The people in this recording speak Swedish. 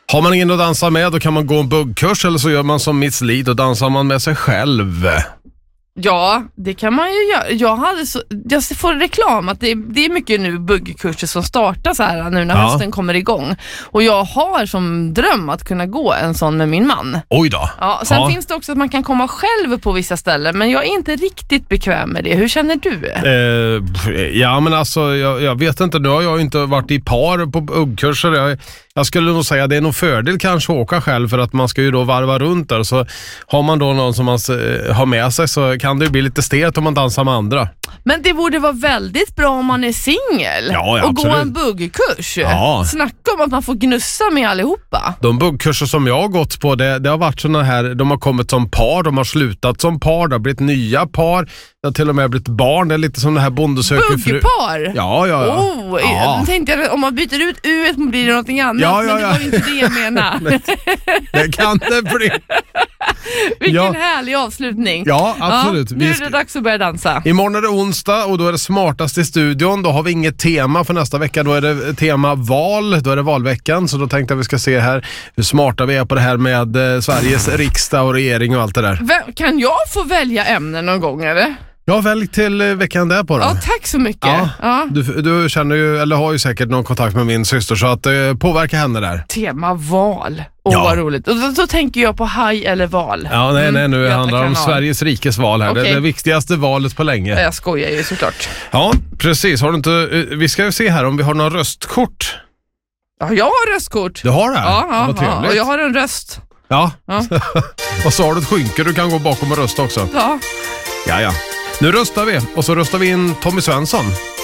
Har man ingen att dansa med, då kan man gå en buggkurs, eller så gör man som Miss Li, och dansar man med sig själv. Ja, det kan man ju göra. Jag får reklam att det är mycket nu buggkurser som startar så här nu när hösten kommer igång. Och jag har som dröm att kunna gå en sån med min man. Oj då. Ja, sen finns det också att man kan komma själv på vissa ställen, men jag är inte riktigt bekväm med det. Hur känner du? Ja, men alltså jag vet inte, nu har jag inte varit i par på buggkurser. Jag skulle nog säga att det är nog fördel kanske att åka själv, för att man ska ju då varva runt där. Så har man då någon som man har med sig, så kan det ju bli lite stelt om man dansar med andra. Men det borde vara väldigt bra om man är singel och gå en buggkurs. Ja. Snacka om att man får gnussa med allihopa. De buggkurser som jag har gått på, det har varit såna här, de har kommit som par, de har slutat som par, det har blivit nya par, det har till och med blivit barn. Det är lite som det här Bonde söker fru. Buggpar? Ja. Jag tänkte att om man byter ut U blir det någonting annat, men det var inte det jag menade. Det kan det bli. Vilken härlig avslutning. Ja, absolut. Nu är det dags att börja dansa. Imorgon är det onsdag och då är det smartast i studion. Då har vi inget tema för nästa vecka. Då är det tema val. Då är det valveckan. Så då tänkte jag att vi ska se här hur smarta vi är på det här med Sveriges riksdag och regering och allt det där. Kan jag få välja ämnen någon gång, eller? Ja, välj till veckan där på då. Ja, tack så mycket. Ja. Du känner ju, eller har ju säkert någon kontakt med min syster, så att påverka henne där. Tema val. Vad roligt. Och då tänker jag på haj eller val. Ja, nej, nu handlar det om Sveriges rikes val här. Okay. Det viktigaste valet på länge. Jag skojar ju såklart. Ja, precis. Har du inte, vi ska ju se här om vi har några röstkort. Ja, jag har röstkort. Du har det? Ja, vad trevligt. och jag har en röst. Ja. Och så har du ett skynke, du kan gå bakom och rösta också. Ja. Ja. Nu röstar vi, och så röstar vi in Tommy Svensson.